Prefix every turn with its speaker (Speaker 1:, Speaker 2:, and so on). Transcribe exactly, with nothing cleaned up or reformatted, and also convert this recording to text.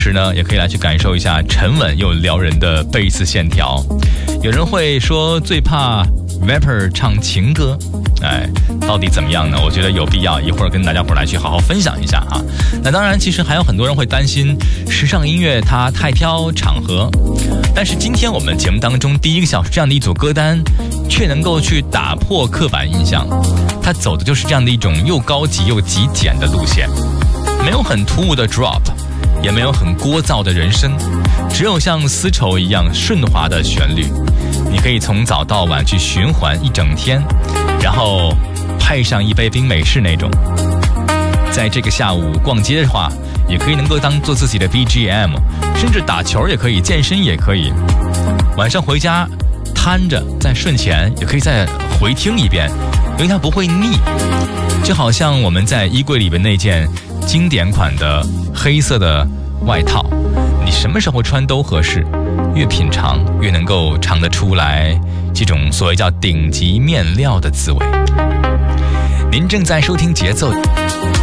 Speaker 1: 时呢，也可以来去感受一下沉稳又撩人的贝斯线条。有人会说最怕 rapper 唱情歌，哎，到底怎么样呢？我觉得有必要一会儿跟大家伙来去好好分享一下啊。那当然，其实还有很多人会担心时尚音乐它太挑场合，但是今天我们节目当中第一个小时这样的一组歌单，却能够去打破刻板印象。它走的就是这样的一种又高级又极简的路线，没有很突兀的 drop， 也没有很聒噪的人声，只有像丝绸一样顺滑的旋律。你可以从早到晚去循环一整天，然后配上一杯冰美式那种。在这个下午逛街的话，也可以能够当做自己的 B G M， 甚至打球也可以，健身也可以。晚上回家摊着，在睡前也可以再回听一遍，因为它不会腻。就好像我们在衣柜里边那件经典款的黑色的外套，你什么时候穿都合适，越品尝越能够尝得出来这种所谓叫顶级面料的滋味。您正在收听节奏